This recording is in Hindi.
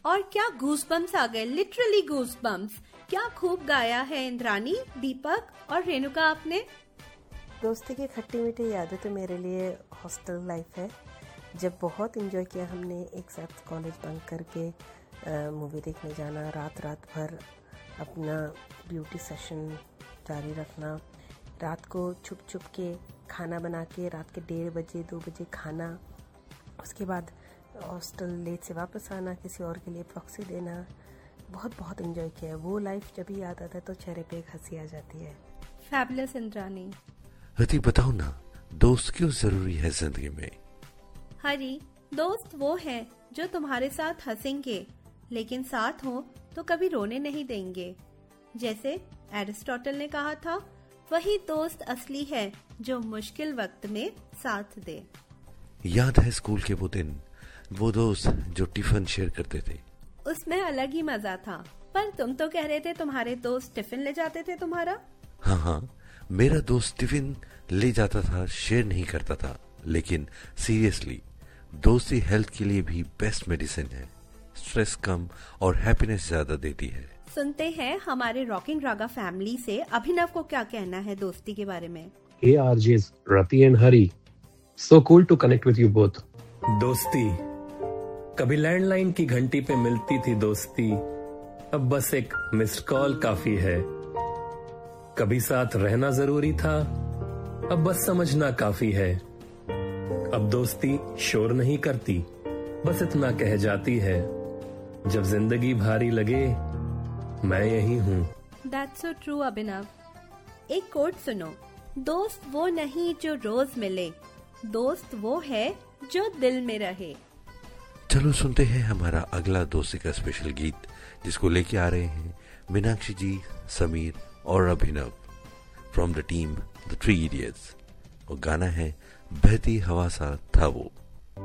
और क्या गूस बम्स आ गए, लिटरली गूस बम्स। क्या खूब गाया है इंद्रानी, दीपक और रेणुका आपने। दोस्ती की खट्टी मीठी यादें तो मेरे लिए हॉस्टल लाइफ है, जब बहुत एंजॉय किया हमने एक साथ कॉलेज बंक करके मूवी देखने जाना, रात रात भर अपना ब्यूटी सेशन जारी रखना, रात को छुप छुप के खाना बना के रात के 1:30 बजे 2 बजे खाना, उसके बाद हॉस्टल लेट से वापस आना, किसी और के लिए प्रॉक्सी देना। बहुत बहुत एंजॉय किया। वो लाइफ जब भी याद आता है तो चेहरे पे एक हंसी आ जाती है। फैबुलस इंद्रानी। हरी बताओ ना, दोस्त क्यों जरूरी है जिंदगी में? हरी, दोस्त वो है जो तुम्हारे साथ हंसेंगे लेकिन साथ हो तो कभी रोने नहीं देंगे। जैसे एरिस्टोटल ने कहा था, वही दोस्त असली है जो मुश्किल वक्त में साथ दे। याद है स्कूल के वो दिन, वो दोस्त जो टिफिन शेयर करते थे? उसमें अलग ही मजा था। पर तुम तो कह रहे थे तुम्हारे दोस्त टिफिन ले जाते थे तुम्हारा। हाँ, मेरा दोस्त टिफिन ले जाता था, शेयर नहीं करता था। लेकिन सीरियसली, दोस्ती हेल्थ के लिए भी बेस्ट मेडिसिन है। स्ट्रेस कम और हैप्पीनेस ज्यादा देती है। सुनते हैं हमारे रॉकिंग रागा फैमिली से अभिनव को क्या कहना है दोस्ती के बारे में। Hey RJs, Rati and Hari. So cool to connect with you both. दोस्ती कभी लैंडलाइन की घंटी पे मिलती थी दोस्ती, अब बस एक मिस्ड कॉल काफी है। कभी साथ रहना जरूरी था, अब बस समझना काफी है। अब दोस्ती शोर नहीं करती, बस इतना कह जाती है, जब जिंदगी भारी लगे मैं यही हूँ। That's so true अभिनव। एक कोट सुनो, दोस्त वो नहीं जो रोज मिले, दोस्त वो है जो दिल में रहे। चलो सुनते हैं हमारा अगला दोस्ती का स्पेशल गीत, जिसको लेके आ रहे हैं मीनाक्षी जी, समीर और अभिनव from the team the 3 idiots. और गाना है बहती हवा सा था वो।